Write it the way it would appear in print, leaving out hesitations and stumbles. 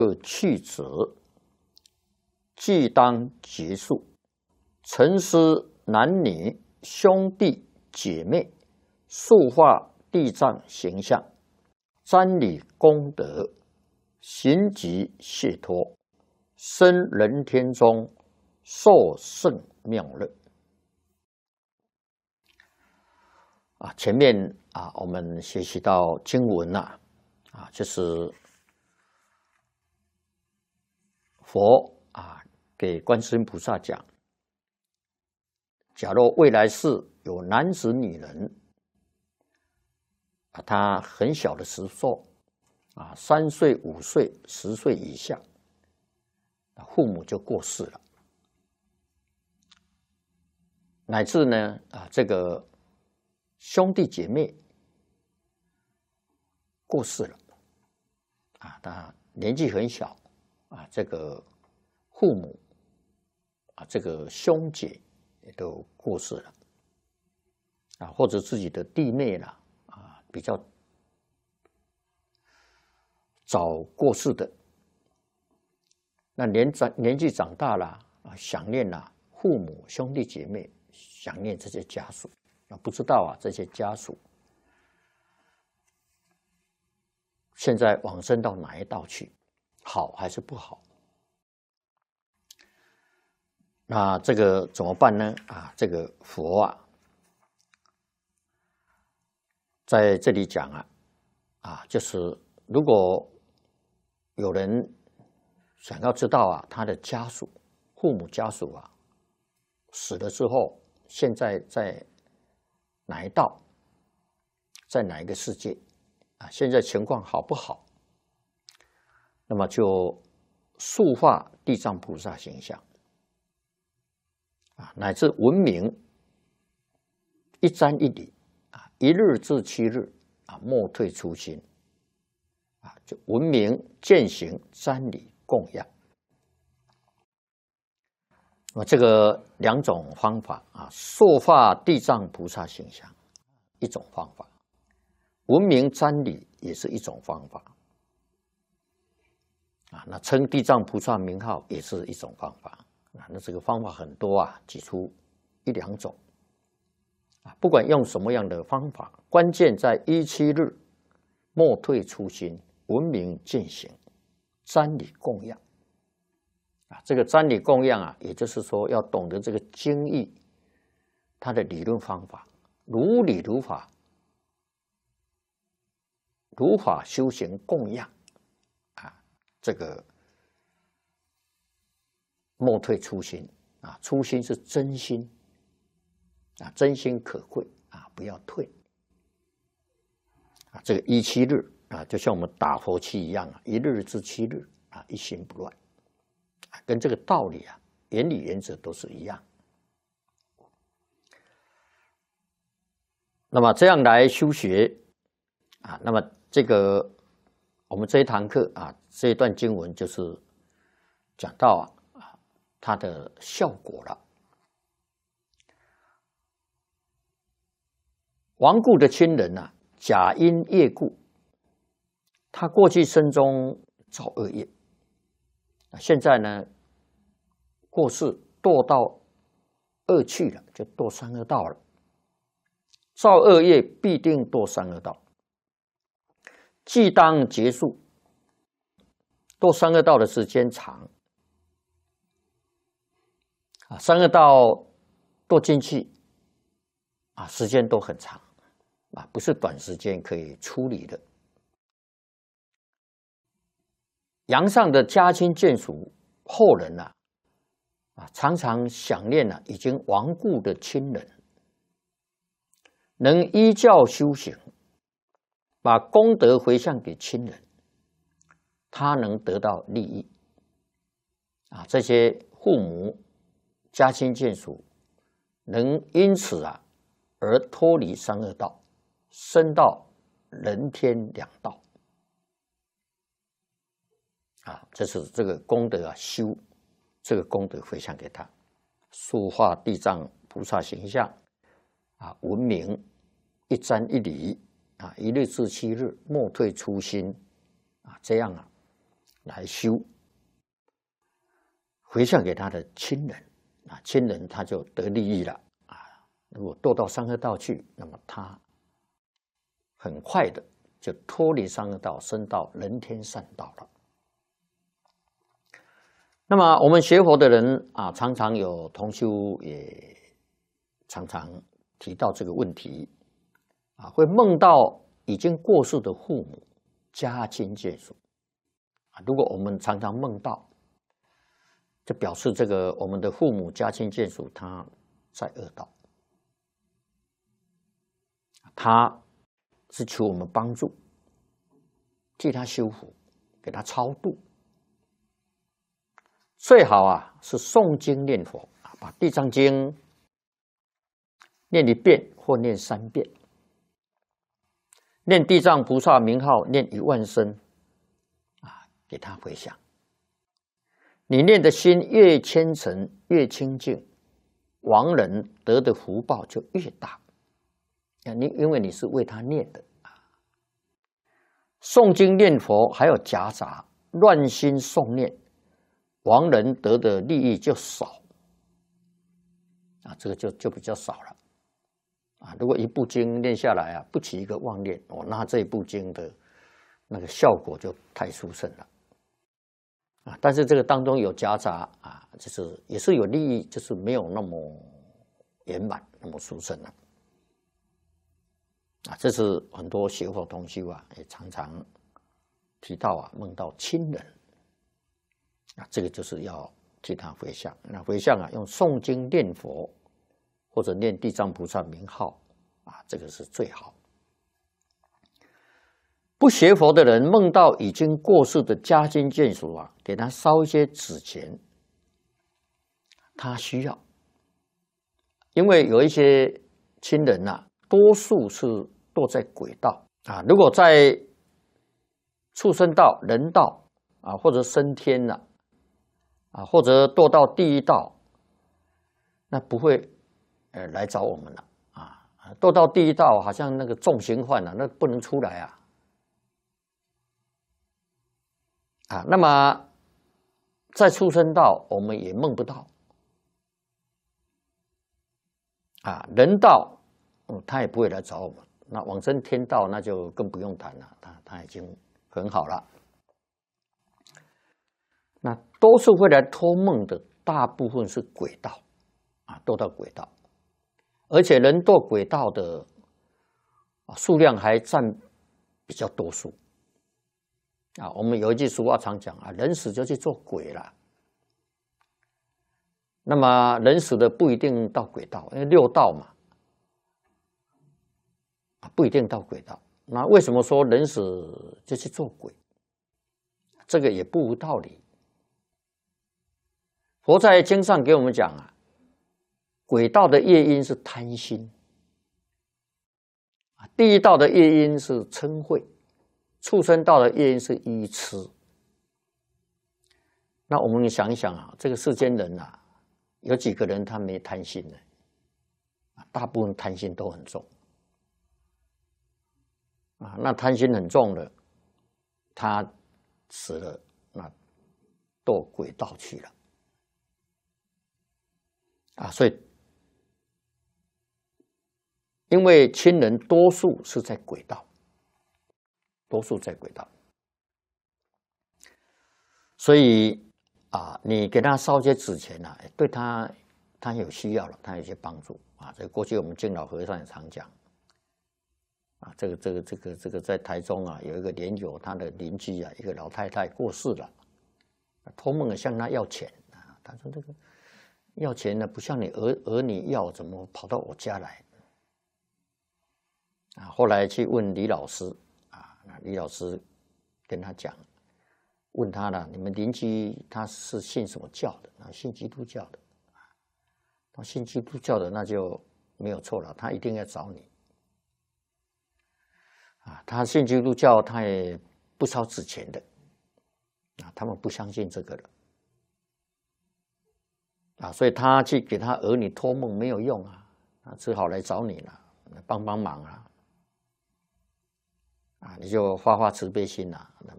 去者，既当结束。陈师男女兄弟姐妹，塑化地藏形象，瞻礼功德，行集解脱，生人天中，受胜妙乐。前面我们学习到经文就是佛给观世音菩萨讲，假若未来世有男子女人他很小的时候3岁、5岁、10岁以下，父母就过世了，乃至呢这个兄弟姐妹过世了他年纪很小这个父母这个兄姐也都过世了或者自己的弟妹啦比较早过世的，那年纪长大了想念父母兄弟姐妹，想念这些家属，不知道这些家属现在往生到哪一道去，好还是不好？那这个怎么办呢？这个佛在这里讲就是如果有人想要知道他的家属、父母家属死了之后，现在在哪一道，在哪一个世界现在情况好不好？那么就塑化地藏菩萨形象乃至闻名一瞻一礼1日至7日莫退初心就闻名践行瞻礼供养这个2种方法塑化地藏菩萨形象一种方法，闻名瞻礼也是一种方法那称地藏菩萨名号也是一种方法那这个方法很多举出1、2种不管用什么样的方法，关键在17日莫退初心，闻名践行瞻礼供养这个瞻礼供养也就是说要懂得这个经义，它的理论方法，如理如法，如法修行供养这个莫退初心初心是真心真心可贵不要退这个17日就像我们打佛七一样1日至7日一心不乱跟这个道理原理原则都是一样。那么这样来修学那么这个我们这一堂课这一段经文就是讲到它的效果了。亡故的亲人假因业故，他过去生中造恶业，现在呢过世堕到恶趣了，就堕三恶道了。造恶业必定堕三恶道，既当结束。堕三恶道的时间长三恶道堕进去时间都很长不是短时间可以处理的。阳上的家亲眷属后人常常想念已经亡故的亲人，能依教修行，把功德回向给亲人，他能得到利益这些父母家亲眷属能因此而脱离三恶道，升到人天2道这是这个功德修这个功德回向给他，塑化地藏菩萨形象闻名一瞻一礼1日至7日莫退初心这样来修，回向给他的亲人啊，亲人他就得利益了啊。如果堕到三恶道去，那么他很快的就脱离三恶道，升到人天善道了。那么我们学佛的人啊，常常有同修也常常提到这个问题啊，会梦到已经过世的父母家亲眷属啊。如果我们常常梦到，就表示这个我们的父母家亲眷属他在恶道，他是求我们帮助，替他修福，给他超度。最好啊是诵经念佛啊，把《地藏经》念1遍或念3遍，念地藏菩萨名号念10000声啊，给他回向。你念的心越虔诚越清净，亡人得的福报就越大。因为你是为他念的啊。诵经念佛还有夹杂乱心诵念，亡人得的利益就少啊，这个就比较少了啊。如果一部经念下来啊，不起一个妄念，那这一部经的那个效果就太殊胜了啊。但是这个当中有夹杂啊，就是也是有利益，就是没有那么圆满，那么殊胜了啊。这是很多学佛同修啊，也常常提到啊，梦到亲人。啊，这个就是要替他回向。那回向啊，用诵经念佛，或者念地藏菩萨名号啊，这个是最好。不学佛的人梦到已经过世的家亲眷属啊，给他烧一些纸钱，他需要，因为有一些亲人啊，多数是堕在鬼道啊，如果在畜生道、人道啊，或者升天了。啊，或者堕到地狱道，那不会来找我们了啊。堕到地狱道，好像那个重刑犯啊，那不能出来啊。啊，那么在畜生道，我们也梦不到啊。人道，他也不会来找我们。那往生天道，那就更不用谈了，他已经很好了。那多数会来托梦的，大部分是鬼道啊，堕到鬼道，而且人堕鬼道的数量还占比较多数啊。我们有一句俗话常讲啊，人死就去做鬼了。那么人死的不一定到鬼道，因为6道嘛，不一定到鬼道。那为什么说人死就去做鬼？这个也不无道理。佛在经上给我们讲啊，鬼道的业因是贪心，地狱道的业因是嗔恚，畜生道的业因是愚痴。那我们想一想啊，这个世间人啊，有几个人他没贪心呢？大部分贪心都很重啊。那贪心很重的，他死了，那堕鬼道去了。啊，所以因为亲人多数是在鬼道，多数在鬼道，所以啊，你给他烧些纸钱啊，对他有需要了，他有些帮助啊。这过去我们敬老和尚也常讲啊，这个在台中啊，有一个莲友，他的邻居啊，一个老太太过世了，托梦向他要钱啊，他说这个。要钱呢，不像你儿女要，怎么跑到我家来？啊，后来去问李老师啊，李老师跟他讲，问他了，你们邻居他是信什么教的？啊，信基督教的。他信基督教的那就没有错了，他一定要找你。啊，他信基督教，他也不烧纸钱的。啊，他们不相信这个的。啊，所以他去给他儿女托梦没有用啊，只好来找你了，帮忙啊，啊，你就发慈悲心啊，